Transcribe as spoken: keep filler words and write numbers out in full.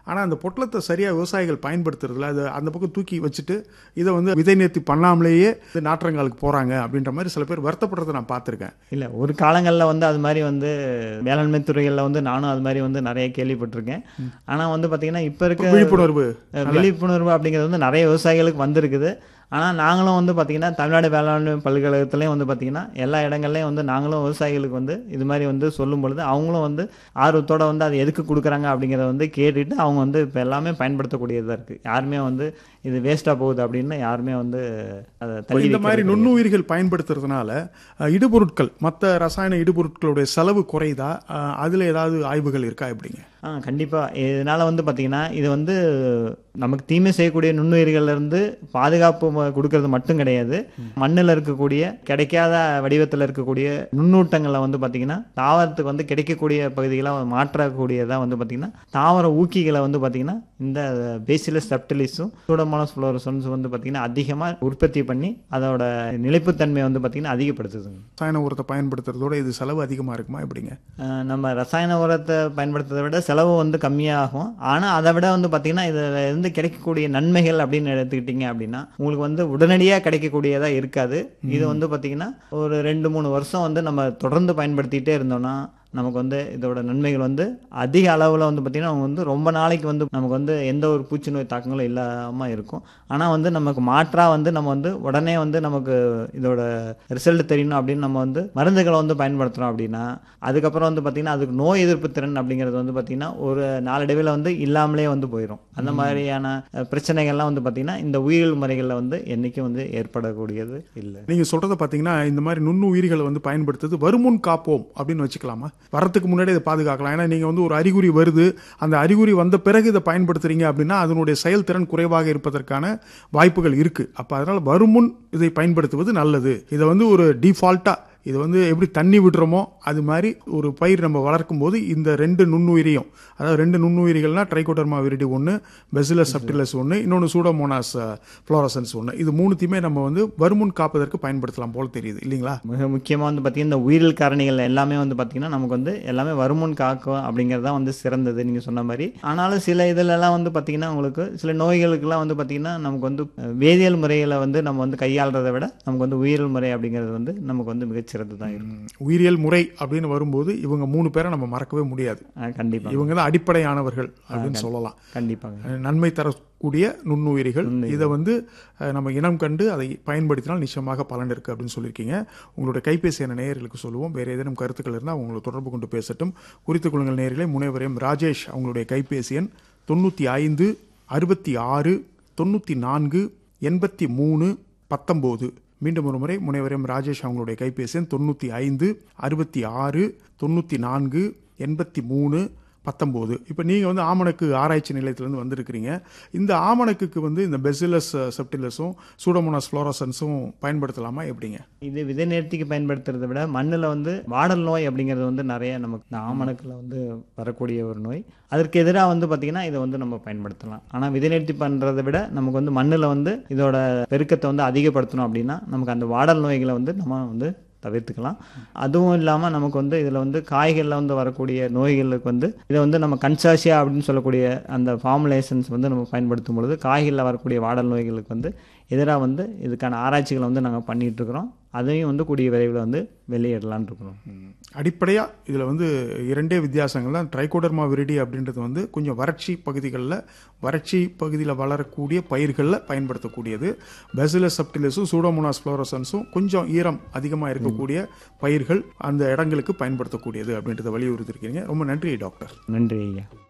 ஆனால் அந்த பொட்டலத்தை சரியாக விவசாயிகள் பயன்படுத்துறதுல அது அந்த பக்கம் தூக்கி வச்சுட்டு இதை வந்து விதை நேர்த்தி பண்ணாமலேயே நாற்றங்காலுக்கு போகிறாங்க அப்படின்ற மாதிரி சில பேர் வருத்தப்படுறதை நான் பார்த்துருக்கேன். இல்லை, ஒரு காலங்களில் வந்து அது மாதிரி வந்து வேளாண்மை துறைகளில் வந்து நானும் அது மாதிரி வந்து நிறைய கேள்விப்பட்டிருக்கேன். ஆனால் வந்து பார்த்தீங்கன்னா இப்போ இருக்க விழிப்புணர்வு விழிப்புணர்வு அப்படிங்கிறது வந்து நிறைய விவசாயிகளுக்கு வந்திருக்குது. ஆனால் நாங்களும் வந்து பார்த்திங்கன்னா தமிழ்நாடு வேளாண்மை பல்கலைக்கழகத்துலேயும் வந்து பார்த்திங்கன்னா எல்லா இடங்கள்லையும் வந்து நாங்களும் விவசாயிகளுக்கு வந்து இது மாதிரி வந்து சொல்லும் பொழுது அவங்களும் வந்து ஆர்வத்தோடு வந்து அது எதுக்கு கொடுக்குறாங்க அப்படிங்கிறத வந்து கேட்டுட்டு அவங்க வந்து இப்போ எல்லாமே பயன்படுத்தக்கூடியதாக இருக்குது. யாருமே வந்து இது வேஸ்ட்டாக போகுது அப்படின்னு யாருமே வந்து அதை தள்ளி இந்த மாதிரி நுண்ணுயிர்கள் பயன்படுத்துறதுனால இடுபொருட்கள் மற்ற ரசாயன இடுபொருட்களுடைய செலவு குறைதா? அதில் ஏதாவது ஆய்வுகள் இருக்கா எப்படிங்க? ஆ கண்டிப்பாக. இதனால் வந்து பார்த்திங்கன்னா இது வந்து நமக்கு தீமை செய்யக்கூடிய நுண்ணுயிர்கள்லேருந்து பாதுகாப்பு கொடுக்கறது மட்டும் கிடையாது. மண்ணில் இருக்கக்கூடிய கிடைக்காத வடிவத்தில் இருக்கக்கூடிய நுண்ணூட்டங்களை வந்து பார்த்திங்கன்னா தாவரத்துக்கு வந்து கிடைக்கக்கூடிய பகுதிகளை மாற்றக்கூடியதாக வந்து பார்த்திங்கன்னா தாவர ஊக்கிகளை வந்து பார்த்திங்கன்னா இந்த பேசிலஸ் சப்டிலிஸும் சூடோமோனாஸ் ஃப்ளோரசன்ஸ் வந்து பார்த்திங்கன்னா அதிகமாக உற்பத்தி பண்ணி அதோட நிலைப்புத்தன்மையை வந்து பார்த்திங்கன்னா அதிகப்படுத்துதுங்க. ரசாயன உரத்தை பயன்படுத்துறதோட இது செலவு அதிகமாக இருக்குமா எப்படிங்க? நம்ம ரசாயன உரத்தை பயன்படுத்துறதை விட செலவு வந்து கம்மியாகும். ஆனால் அதை விட வந்து பார்த்திங்கன்னா இதில் இருந்து கிடைக்கக்கூடிய நன்மைகள் அப்படின்னு எடுத்துக்கிட்டிங்க அப்படின்னா உங்களுக்கு வந்து உடனடியாக கிடைக்கக்கூடியதாக இருக்காது. இது வந்து பார்த்திங்கன்னா ஒரு ரெண்டு மூணு வருஷம் வந்து நம்ம தொடர்ந்து பயன்படுத்திகிட்டே இருந்தோம்னா நமக்கு வந்து இதோட நன்மைகள் வந்து அதிக அளவில் வந்து பார்த்திங்கன்னா அவங்க வந்து ரொம்ப நாளைக்கு வந்து நமக்கு வந்து எந்த ஒரு பூச்சி நோய் தாக்கங்களும் இல்லாமல் இருக்கும். ஆனால் வந்து நமக்கு மாற்றாக வந்து நம்ம வந்து உடனே வந்து நமக்கு இதோட ரிசல்ட் தெரியணும் அப்படின்னு நம்ம வந்து மருந்துகளை வந்து பயன்படுத்துகிறோம் அப்படின்னா அதுக்கப்புறம் வந்து பார்த்திங்கன்னா அதுக்கு நோய் எதிர்ப்பு திறன் அப்படிங்கிறது வந்து பார்த்திங்கன்னா ஒரு நாளடைவில் வந்து இல்லாமலே வந்து போயிடும். அந்த மாதிரியான பிரச்சனைகள்லாம் வந்து பார்த்திங்கன்னா இந்த உயிரியல் முறைகளில் வந்து என்றைக்கும் வந்து ஏற்படக்கூடியது இல்லை. நீங்கள் சொல்கிறத பார்த்திங்கன்னா இந்த மாதிரி நுண்ணுயிரிகளை வந்து பயன்படுத்துறது வருமுன் காப்போம் அப்படின்னு வச்சுக்கலாமா? வரத்துக்கு முன்னாடி இதை பாதுகாக்கலாம். ஏன்னா நீங்கள் வந்து ஒரு அறிகுறி வருது, அந்த அறிகுறி வந்த பிறகு இதை பயன்படுத்துறீங்க அப்படின்னா அதனுடைய செயல்திறன் குறைவாக இருப்பதற்கான வாய்ப்புகள் இருக்குது. அப்போ அதனால் வருமுன் இதை பயன்படுத்துவது நல்லது. இதை வந்து ஒரு டிஃபால்ட்டாக இது வந்து எப்படி தண்ணி விடுறோமோ அது மாதிரி ஒரு பயிர் நம்ம வளர்க்கும் போது இந்த ரெண்டு நுண்ணுயிரியும், அதாவது ரெண்டு நுண்ணுயிரிகள்னா ட்ரைகோடர்மா விரிடி ஒன்று, பெசிலஸ் சப்டிலஸ் ஒன்று, இன்னொன்று சூடோமோனாஸ் ஃப்ளோரசன்ஸ் ஒன்று, இது மூணுத்தையுமே நம்ம வந்து வருமுன் காப்பதற்கு பயன்படுத்தலாம் போல் தெரியுது இல்லைங்களா? மிக முக்கியமாக வந்து பார்த்திங்கன்னா இந்த உயிரியல் காரணிகள் எல்லாமே வந்து பார்த்திங்கன்னா நமக்கு வந்து எல்லாமே வருமுன் காக்கும் அப்படிங்கிறது தான் வந்து சிறந்தது நீங்கள் சொன்ன மாதிரி. ஆனாலும் சில இதிலெல்லாம் வந்து பார்த்திங்கன்னா உங்களுக்கு சில நோய்களுக்கெல்லாம் வந்து பார்த்திங்கன்னா நமக்கு வந்து வேதியியல் முறைகளை வந்து நம்ம வந்து கையாளுறதை விட நமக்கு வந்து உயிரியல் முறை அப்படிங்கிறது வந்து நமக்கு வந்து மிக சிறந்ததான் இருக்கும். உயிரியல் முறை அப்படின்னு வரும்போது இவங்க மூணு பேரை நம்ம மறக்கவே முடியாது. கண்டிப்பாக இவங்க தான் அடிப்படையானவர்கள் அப்படின்னு சொல்லலாம். கண்டிப்பாக நன்மை தரக்கூடிய நுண்ணுயிரிகள். இதை வந்து நம்ம இனம் கண்டு அதை பயன்படுத்தினால் நிச்சயமாக பலன் இருக்குது அப்படின்னு சொல்லியிருக்கீங்க. உங்களுடைய கைபேசி என நேயர்களுக்கு சொல்லுவோம். வேறு ஏதேனும் கருத்துக்கள் இருந்தால் அவங்களை தொடர்பு கொண்டு பேசட்டும். குறித்துக் கொள்ளுங்கள் நேயர்களே. முனைவர் எம் ராஜேஷ் அவங்களுடைய கைபேசி எண் தொண்ணூற்றி ஐந்து அறுபத்தி ஆறு தொண்ணூற்றி நான்கு எண்பத்தி மூணு பத்தொம்போது. மீண்டும் ஒரு முறை முனைவர் எம் ராஜேஷ் அவங்களுடைய கைபேசி எண் தொண்ணூற்றி ஐந்து அறுபத்தி ஆறு தொண்ணூற்றி நான்கு எண்பத்தி மூணு பத்தொம்போது. இப்போ நீங்கள் வந்து ஆமணக்கு ஆராய்ச்சி நிலையத்திலேருந்து வந்திருக்கிறீங்க. இந்த ஆமணக்குக்கு வந்து இந்த பெசிலஸ் செப்டிலஸும் சூடோமோனாஸ் ஃப்ளோரசன்ஸும் பயன்படுத்தலாமா எப்படிங்க? இது விதை நேர்த்திக்கு பயன்படுத்துறதை விட மண்ணில் வந்து வாடல் நோய் அப்படிங்கிறது வந்து நிறைய நமக்கு இந்த ஆமணக்கில் வந்து வரக்கூடிய ஒரு நோய். அதற்கு எதிராக வந்து பார்த்திங்கன்னா இதை வந்து நம்ம பயன்படுத்தலாம். ஆனால் விதை நேர்த்தி பண்ணுறதை விட நமக்கு வந்து மண்ணில் வந்து இதோட பெருக்கத்தை வந்து அதிகப்படுத்தணும் அப்படின்னா நமக்கு அந்த வாடல் நோய்களை வந்து நம்ம வந்து தவிர்த்துக்கலாம். அதுவும் இல்லாமல் நமக்கு வந்து இதில் வந்து காய்களில் வந்து வரக்கூடிய நோய்களுக்கு வந்து இதை வந்து நம்ம கன்சாசியா அப்படின்னு சொல்லக்கூடிய அந்த ஃபார்முலேஷன்ஸ் வந்து நம்ம பயன்படுத்தும் பொழுது காய்களில் வரக்கூடிய வாடல் நோய்களுக்கு வந்து எதிராக வந்து இதுக்கான ஆராய்ச்சிகளை வந்து நாங்கள் பண்ணிகிட்டு இருக்கிறோம். அதையும் வந்து கூடிய விரைவில் வந்து வெளியிடலான் இருக்கிறோம். அடிப்படையாக இதில் வந்து இரண்டே வித்தியாசங்கள் தான். ட்ரைகோடர்மா விரிடி அப்படின்றது வந்து கொஞ்சம் வறட்சி பகுதிகளில் வறட்சி பகுதியில் வளரக்கூடிய பயிர்களில் பயன்படுத்தக்கூடியது. பெசிலஸ் சப்டிலஸும் சூடோமோனாஸ் ஃப்ளோரசன்ஸும் கொஞ்சம் ஈரம் அதிகமாக இருக்கக்கூடிய பயிர்கள் அந்த இடங்களுக்கு பயன்படுத்தக்கூடியது அப்படின்றத வலியுறுத்திருக்கீங்க. ரொம்ப நன்றி டாக்டர். நன்றி ஐயா.